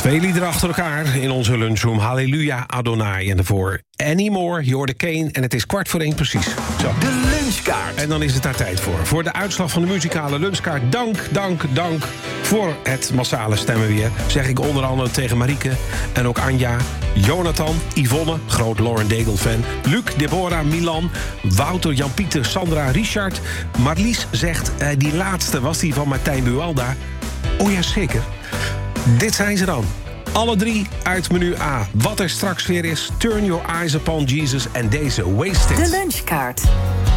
Twee liederen achter elkaar in onze lunchroom. Halleluja, Adonai. En daarvoor Anymore, je hoorde Kane. En het is 1:15 precies. Zo. De lunchkaart. En dan is het daar tijd voor. Voor de uitslag van de muzikale lunchkaart. Dank voor het massale stemmen weer. Zeg ik onder andere tegen Marieke en ook Anja, Jonathan, Yvonne, groot Lauren Daigle-fan, Luc, Deborah, Milan, Wouter, Jan-Pieter, Sandra, Richard. Marlies zegt, die laatste was die van Martijn Buwalda. Oh ja, zeker. Dit zijn ze dan. Alle drie uit menu A. Wat er straks weer is, Turn Your Eyes Upon Jesus en deze Wasted. De lunchkaart.